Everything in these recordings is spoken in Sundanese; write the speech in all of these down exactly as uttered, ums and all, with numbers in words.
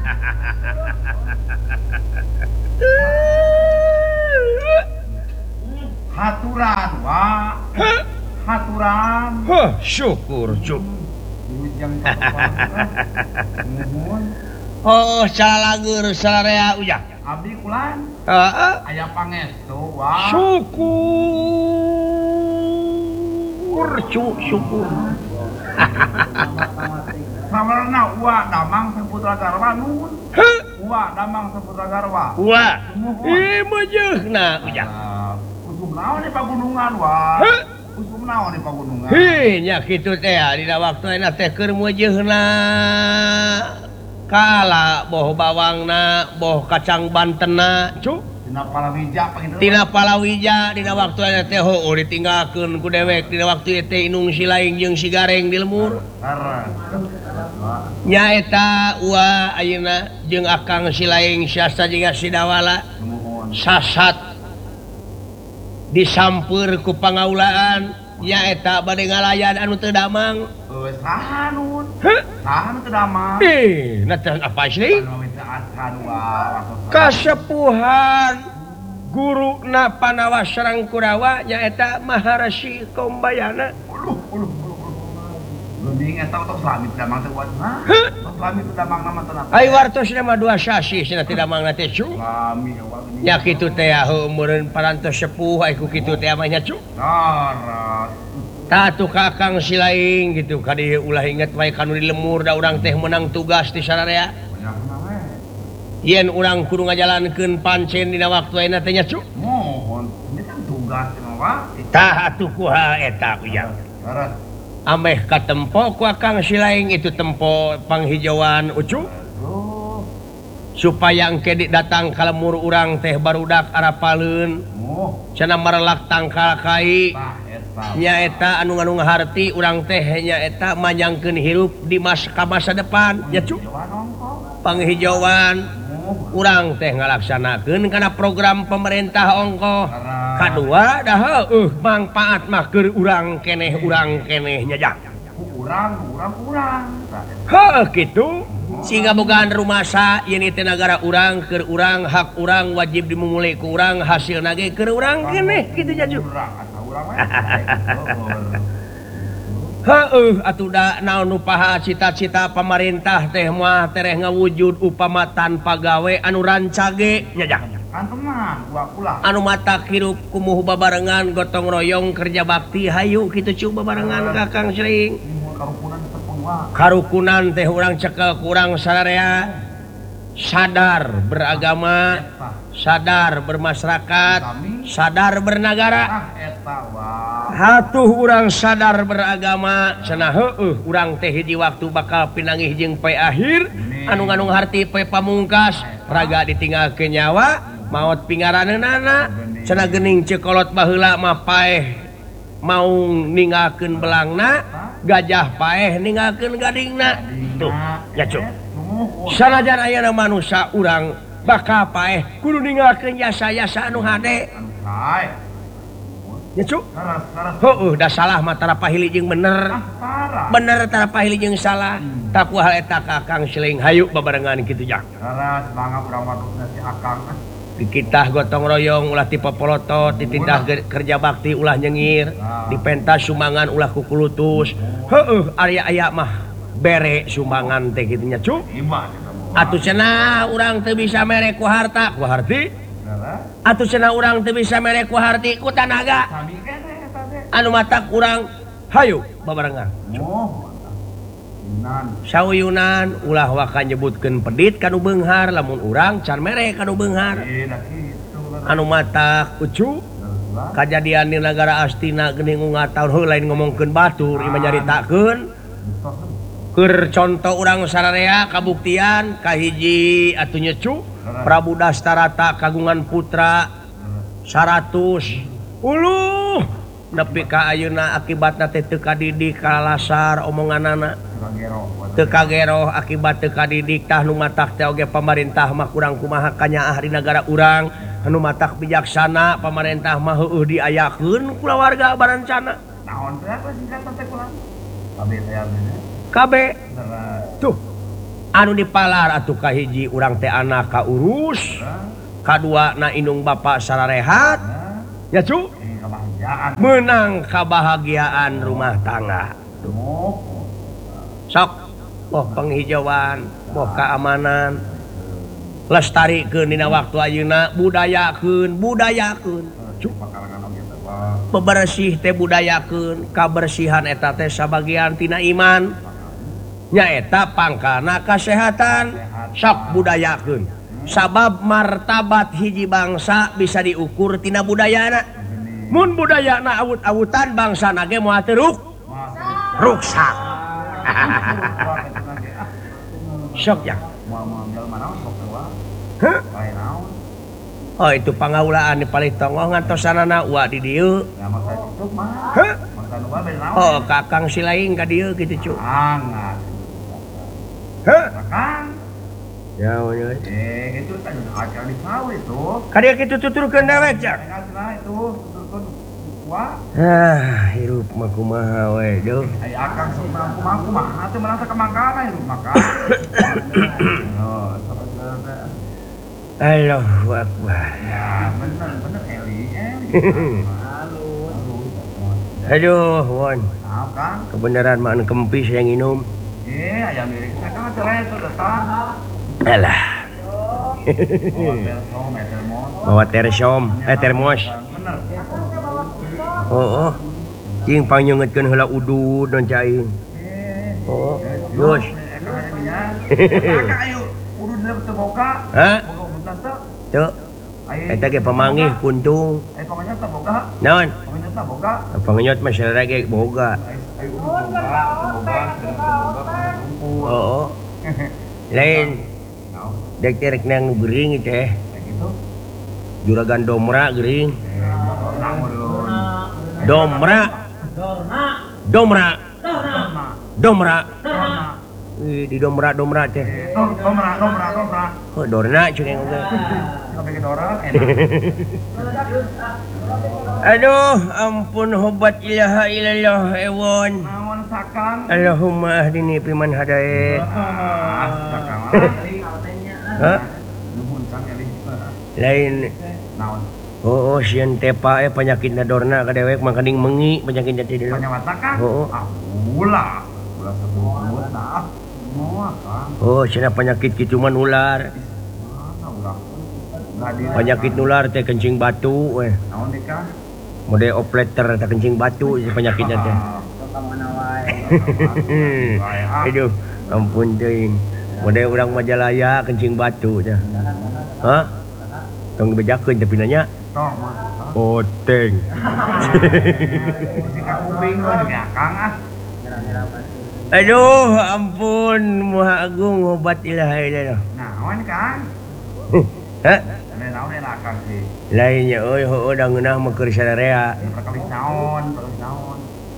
Haturan wa haturan Huh, syukur cuk. Oh salagur salarea ujang abdi kulan heeh aya pangestu wa syukur cuk syukur samarna wa damang saputra garwa nun wa damang saputra garwa wah ih mejeuna ujang usum naon di pagunungan wa usum naon di pagunungan heh nya kitu teh dina waktuna teh keur mejeuna kala boh bawangna boh kacang bantenna cuk dina palawija pakitu tina palawija dina waktu eta teh heueuh ditinggalkeun ku dewek dina waktu teh inung si laing jeung si gareng di lemur nya eta ua ayeuna jeung akang si laing siasa jeung si dawala sasat disampeur ku pangaulaan nya eta bade ngalayan anu teu damang euy saha nun saha nu teu damang eh nateh apa sih anu minta asan wa kasepuhan guru na Panawa Sareng Kurawa nyaeta Maharashi Kombayana. Uluh uluh uluh. Leuwih eta tos lami damang teh buat. Hah? Tos lami damang nama teh. Ai wartos nama dua sasi cenah teh damang na teh cu. Lami awal ini. Nya kitu teh heuh meureun parantos sepuh ai ku kitu teh mah nya cu. Darat. Tatu ka Kang Silaing gitu ka dieu ulah inget wae kanu di lemur da urang teh menang tugas di sararea. Yen urang kudu ngajalankeun pancen dina waktu ayeuna teh nya cu. Mohon, ini kan tugas mah. Tah atuh kuha eta ujang. Darat. Ameh katempo ku Kang Silaing itu tempo panghijauan ucu. Oh. Supaya engke datang ka lemur urang teh barudak arapaleun. Oh. Cenah marelak tangkal kai. Tah eta. Nya eta anu nganu ngaharti urang teh nya eta manyangkeun hirup di masa ka masa depan nya cu. Panghijauan urang teh ngalaksanakeun kana program pemerintah ongko. Kadua dah heueuh mangpaat mah keur urang keneh urang keneh nya jak. Urang, urang, urang. Heueuh kitu. Sehingga bogaan rumasa yen teh nagara urang keur urang hak urang wajib dimulai ku urang hasilna ge keur urang keneh kitu nya ju. Urang asa urang we. Heueuh atuh da naon nu paha cita-cita pamarintah teh mah tereh ngawujud upama tanpa gawe anu rancage nya jak. Anteman, ulah-ulah. Anu mata hirup kumuh babarengan gotong royong kerja bakti hayu kitu cu babarengan ka Kang Silaing. Karukunan tepung wa. Karukunan teh urang cekel kurang sararea sadar beragama, sadar bermasyarakat, sadar bernagara. Ah eta wa. Hatuh urang sadar beragama cenah heueuh urang teh hiji waktu bakal pinangih jeung poe akhir anu nganung harti poe pamungkas raga ditinggalkeun nyawa maot pingaraneunana cenah geuning cekolot baheula mah paeh mau ninggalkeun belangna gajah paeh ninggalkeun gadingna tuh nya cu sanajan ayeuna manusia urang bakal paeh kudu ninggalkeun jasa-jasa anu hade nya cu heueuh da salah mah tara pahili jeung bener bener tara pahili jeung salah tak hal eta ka Kang Silaing hayu babarengan kitu jak Daras bangga urang wadusna si Akang. Dikitah gotong royong ulah ti popolotot dititah kerja bakti ulah nyengir dipentas sumbangan ulah kukulutus heueuh aya aya mah bere sumbangan teh kitu nya cu atuh cenah urang teu bisa mere ku harta ku harti atuh cenah urang teu bisa mere ku harti ku tanaga anu matak urang hayu babarengan sauyunan ulah waka nyebutkeun pedit kanu beunghar lamun urang can mere kanu beunghar anu matak ucu kajadian di negara Astina geuning ungat taun heuh lain ngomongkeun batur ieu nyaritakeun keur contoh urang sararea kabuktian kahiji atuh nyecu Prabu Dastarata kagungan putra seratus uluh nepi ka ayeuna akibatna teh teu kadidik kalasar omonganana teu kagero akibat teu kadidik tah nu matak teh oge pamarintah mah kurang kumaha kanyaah di negara urang anu matak bijaksana pamarintah mah heueuh diayakeun kulawarga barancana naon teh apa singkatan teh kula kabe teh kabe tuh anu dipalar atuh kahiji urang teh anak ka urus kadua na indung bapak sararehat ya cu menang kebahagiaan rumah tangga sok boh penghijauan boh keamanan lestarikeun dina waktu ayeuna budayakeun budayakeun bebersih teh budayakeun kabersihan eta teh sabagian tina iman nyaeta pangkana kesehatan sok budayakeun sabab martabat hiji bangsa bisa diukur tina budayana mun budayana awut-awutan bangsa nage moal teruk ruksak sok ya oh itu pangaulaan di Palitongo ngantosanana wa di dieu oh kakang silaing ka dieu kitu cu heh ya bener eh itu kan acara di pau itu kadia kitu tuturkeun dewek cak itu tuturkeun kuat ah hirup mah kumaha we deuh ai akang sih mah kumaha kumaha teh merasa kemangkana hirup maka oh Allahu Akbar. Ya, bener bener Eli. Halo. Aduh, Won. Maaf, Kang. Kebenaran mah kempis yang minum. Eh, ayam miring. Kang cerai itu datang. Alah. Bawa termos, eh termos. Bener. Oh, oh. Cing panyeungeutkeun heula udud dan cai. Oh, geus. Kakak ayo, udud teu boga. Hah? Tuh, eta ge pamanggih kuntung. Eh panganyot teh boga. Naon? Panganyot teh boga. Panganyot mah sareng ge boga. Oh. Lain. Dek terek nang geuring teh. Juragan domra geuring. Domra. Domra. Domra. Di domra-domra teh. Domra, domra, domra. Oh, dorna ceuing oge. Sampai ke dora enak. Aduh, ampun hobat ilaha illallah ewon. Naon sakang? Allahumma ahdini fiman hadae. Sakang. Hah? Nuhun sang eli. Lain naon? Oh, oh sieun tepa eh penyakitna dorna ka dewek mah kening mengi penyakitna teh deuleu. Penyawat sakang? Oh. Ah, ulah. Ulah sebut nah. Oh, cenah penyakit kitu mah ular. Penyakit nular teh kencing batu we. Naon deui Kang? Mode opleter teh kencing batu penyakitnya teh. Aduh, ampun teuing. Mode urang Majalaya kencing batu teh. Hah? Tong bejakeun tapi nanya. Tong mah. Oh, teng. Sika kuping we nya Kang ah. Aduh, ampun, Maha Agung, obat ilaha illallah. Naon, Kang? Hah? Naon enak Kang sih? Lainnya, euy, heueuh da ngeunah mah keur sadarea. Perkawis naon, perkawis naon.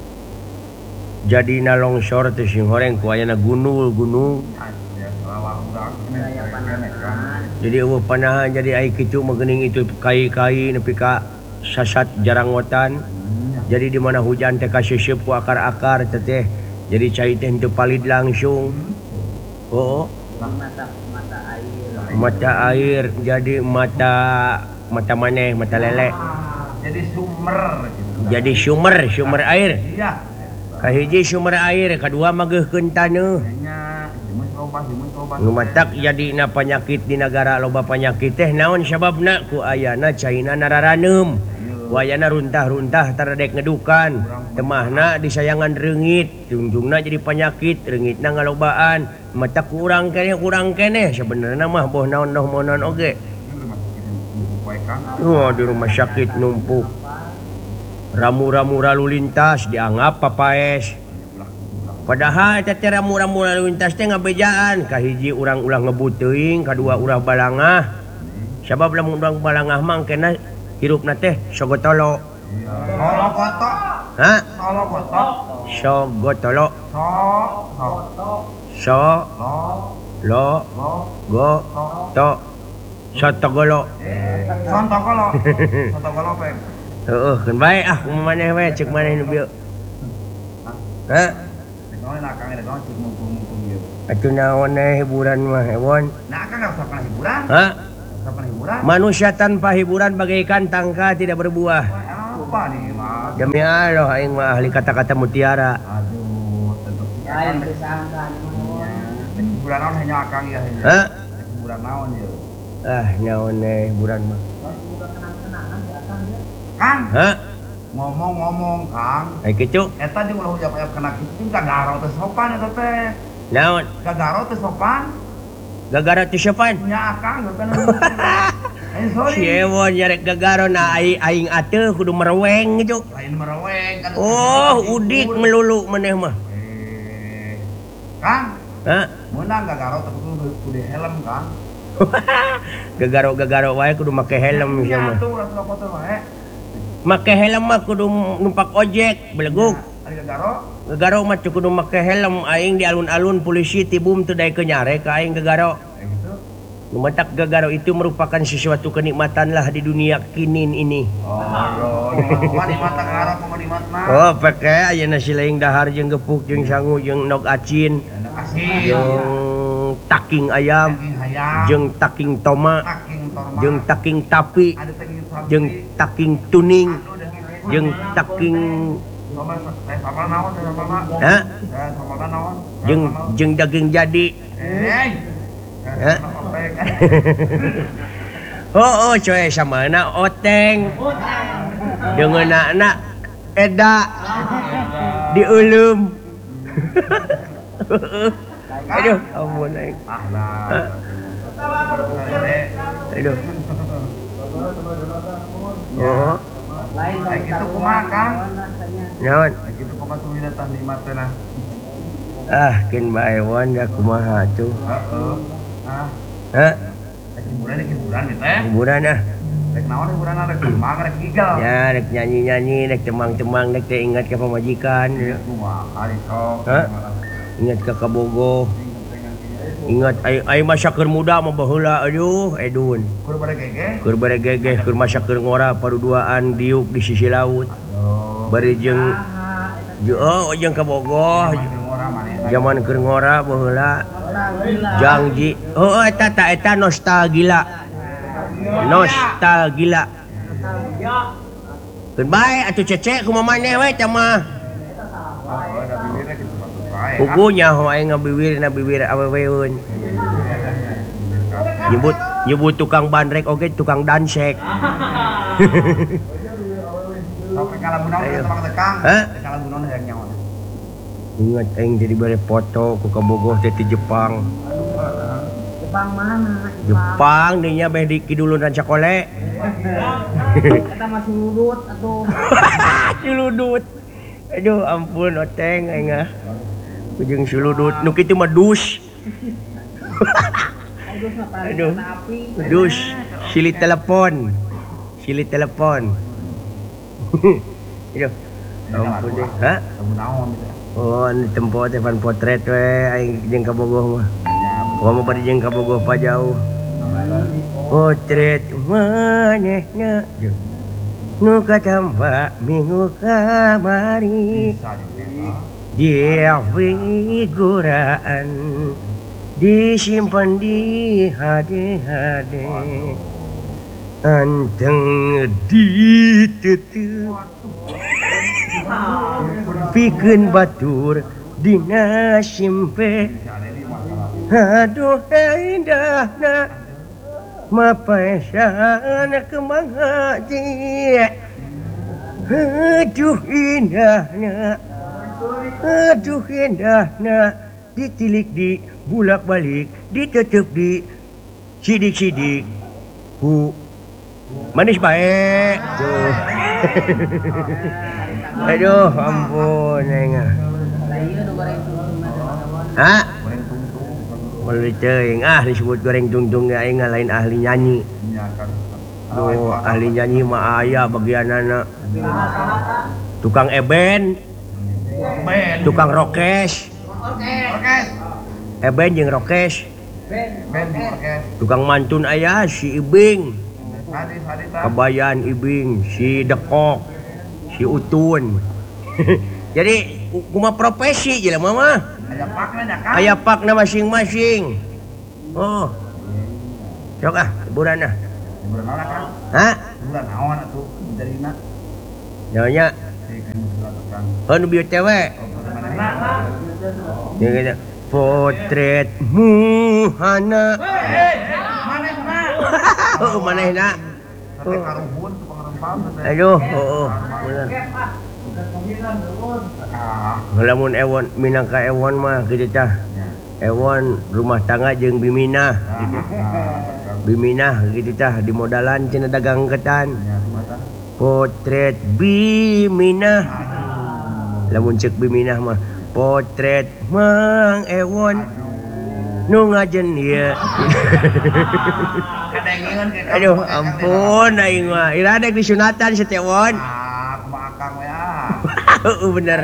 Jadina longsor teh sing horeng ku ayana gunul-gunung. Jadi eueuh panahan jadi ai kitu mah geuning itu kai-kai nepi ka sasat jaranggotan. Jadi di mana hujan teh kaseup ku akar-akar teh teh. Jadi cai teh henteu palid langsung. Oh. Mata mata air. Mata air jadi mata mata maneh mata lele. Jadi sumber gitu. Jadi sumber sumber air. Iya. Kahiji sumber air, kadua mageuhkeun taneuh. Nya, jumus loba jumus loba. Nu matak jadina penyakit di negara loba penyakit teh naon sababna ku ayana caina nararaneum. Wayana runtah-runtah taradek ngedukan temahna disayangan reungit tunjungna jadi penyakit reungitna ngalobaan mata kurang kene kurang kene sebenarnya mah boh naon noh monon oge oh di rumah sakit numpuk ramu-ramu lalu lintas dianggap papaes padahal teh ramu-ramu lalu lintas teh ngabejaan kahiji urang ulah ngebut teuing kadua ulah balangah sabab lamun urang balangah mah kena hirupna teh sogotolo. Solo koto. Hah? Solo koto. Sogotolo. So. So. Lo. Go. To. Sotogolo. Sontogolo. Sotogolo pe. Heeh, keun bae ah kumaneh we ceuk maneh nu bieu. Hah? Dek naon nak Kang, dek naon ceuk mumpung-mumpung ieu. Atuh naon eh hiburan mah hewon. Nah, Kang enggak usah pernah hiburan. Hah? Usah pernah hiburan. Manusia tanpa hiburan bagaikan tangka tidak berbuah. Apa nih, Mas? Demi Allah aing mah ahli kata-kata mutiara. Aduh, tentu. Lain disangka Hiburan naon hanya Akang ya. Hah? Hiburan naon ya. Ah, naon eh hiburan mah. Kang, Hah? ngomong-ngomong Kang, Ai kitu. eta jeung ulah ujab-ujab kena kitu gagaro teh sopan eta teh. Naon? Gagaro teh sopan. Gagara teh sopan. Nya Akang geus Eh sorry. Si Ewon nyarek gagaro na aing aing ateu kudu mereweng gitu. Lain mereweng kan. Oh, udik melulu maneh mah. Eh. Kang, Hah? meunang gagaro teh kudu kudu helm Kang. Gagaro-gagaro wae kudu make helm sia mah. Nya tuh ulah foto wae. Make helm mah kudu numpak ojek, beleguk. Ari gagaro. Gagaro mah teu kudu make helm, aing di alun-alun polisi tibum teu daek nyare ka aing gagaro. Kayak gitu. Lumatak gagaro itu merupakan sesuatu kenikmatan lah di dunia kinin ini. Oh, mah di mata gagaro mah di mata. Oh, pake ayeuna si laing dahar jeung gepuk jeung sangu jeung nog acin, Enak asin. jeung taking ayam, Daging hayam. jeung taking toma, taking torma. jeung taking tapi, ada taking sapi. jeung taking tuning, Aduh, daging jeung taking Sama saya sama naon saya sama. Hah? Saya sama naon. jeung jeung daging jadi. Eh. Hah? Oh, oh, coy sama na oteng. Dengan anak eda diulum. Aduh, ampun aing. Ah lah. Aduh. Oh, lain Kayak gitu kumaha Kang? naon? Kayak gitu kumaha tuh wina tah nikmat teh nah. Ah, kin bae wan da kumaha tuh. Heeh. Ah, Hah? rek hiburan rek hiburan gitu teh. Hiburan ah. Rek naon hiburan rek kumaha rek gigal. Ya, rek nyanyi-nyanyi, rek temang-temang, rek teh ingat ke pamajikan. Kumaha kali sok. Hah? Ingat ke kabogoh. Ingat ai ai masa keur muda mah baheula aduh edun. Kudu pada gege. Keur bare gegeh keur masa keur ngora paruduaan diuk di sisi laut. Aduh. Bari jeung oh jeung kabogoh zaman keur ngora baheula janji. Oh eta ta eta nostalgia. Nostalgia. Keun bae atuh cece kumaha maneh we teh mah. Kukunya ho aing ngabiwir na bibir aweweun. Nyebut nyebut tukang bandrek oge tukang dansek. Sampai kalabunan teh temang tekang. Hah? Kalabunan yang nyawa. Ingat aing jadi bare foto ku kabogoh teh ti Jepang. Jepang mana? Jepang dinya beh di kidulun Rancakole. Kita masih lurut atau Suludut. Aduh ampun oteng aing ah. Ujung suludut nu kitu mah dus. Aduh. Dus silih telepon. Silih telepon. Aduh. Ampun deh. Hah? Kamu naon gitu. Oh, anu tempo teh pan potret we aing jeung kabogoh mah. Gua mah bari jeung kabogoh pa jauh. Potret manehna nu katampa minggu kamari. Bisa juga. Dia figuraan disimpan di H D H D anteng ditutup pikeun batur dina simpe. Aduh indahna mapaesana kemang hati. Aduh indahna, aduh indahna, ditilik di bulak balik, ditutup di sidik-sidik ku manis baik tuh. Aduh ampun nenga. Hah? Meuli teuing ah disebut goreng tungtung ya aing lain ahli nyanyi. Duh, ahli nyanyi mah aya bagianana. Tukang eben, tukang rokes. Orkes. Eben jeung rokes. Ben di orkes. Tukang mantun aya si Ibing. Sadis sadis tah. Kabayan Ibing, si Dekok, si Utun. Jadi kumaha profesi jelema mah? Aya pakna nya kan. Aya pakna masing-masing. Oh. Sok ah, hiburan nah. Hiburan naon kan? Hah? Hiburan naon atuh darina. Nyonya. Saya kan mengatakan. Oh, nu bieu cewek. Oh, bagaimana? Ya gitu. Potretmu hana. Oh, manehna. Sampai karuhun tukang rempah. Aduh, oh, oh. Bener. Ah, Lamun ewon minangka ewon mah kitu tah. Ewon rumah tangga jeung biminah. Biminah gitu tah di modalan cenah dagang ketan. Potret biminah. Lamun ceuk biminah mah potret Mang Ewon nu ngajen ieu. Aduh ampun aing mah. Ira dek disunatan setewon. Ah, kumaha akang we ah. Heeh bener.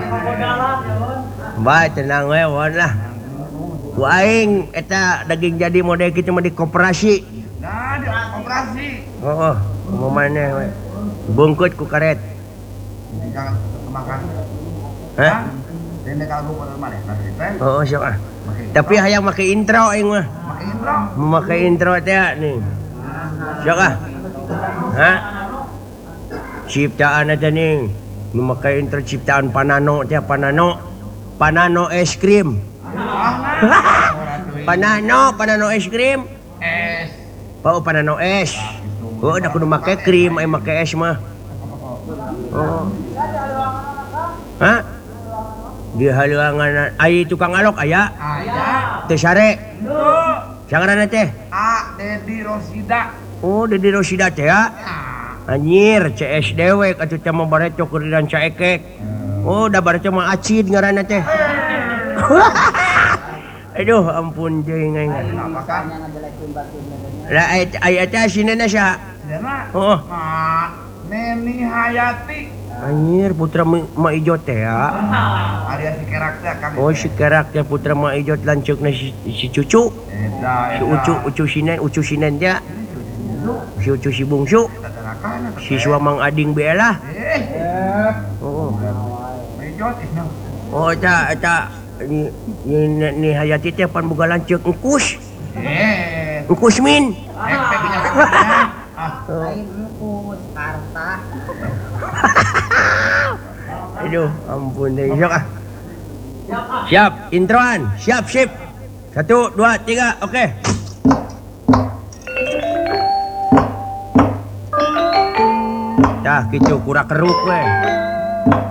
Mbak tenang we won lah. Ku aing eta daging jadi model kitu mah di koperasi. Nah, di operasi. Heeh, mau maneh we. Bungkut ku karet. Jangan kemakan. Hah? Dene kalau pada mana? Nanti teh. Oh, sok ah. Tapi hayang make intro aing mah. Pakai intro. Memakai intro teh nih. Sok ah. Hah? Ciptaan eta nih. Memakai intro ciptaan Panano teh Panano. Panano es krim. Panano, Panano es krim. Es. Oh, Panano es. Oh, udah kudu make krim, ai make es mah. Oh. Hah? Di haluangan ai tukang alok aya? Aya. Teh sare. Sangaranna teh? A Dedi Rosida. Oh, Dedi Rosida teh ya. Anjir, C S D W atuh teh mah bareco kuriran caekek. Oh, da bareco mah acid ngaranna teh. Aduh, ampun jeung aing. Lah aya teh asinna sia. Dana. Oh. Ma Neni Hayati. Anjir, putra Ma Ijo teh ya. Ada si kerak teh kami. Oh, si kerak teh putra Ma Ijo lanceukna si, si cucu. Eta, Si Ucu, Ucu Sinen, Ucu Sinen teh. Si Ucu si bungsu. Si Suamang Ading Bela. Eh. Oh. Mejot isna. Oh, eta eta ni ni, ni Hayati teh pan boga lanceuk engkus. Eh. Engkus min. Efek nya efeknya. Ah. Lain empus, harta. Aduh, ampun deh. Sok ah. Siap, introan. Siap, sip. Satu, dua, tiga, oke. Dah, gitu, kura keruk weh.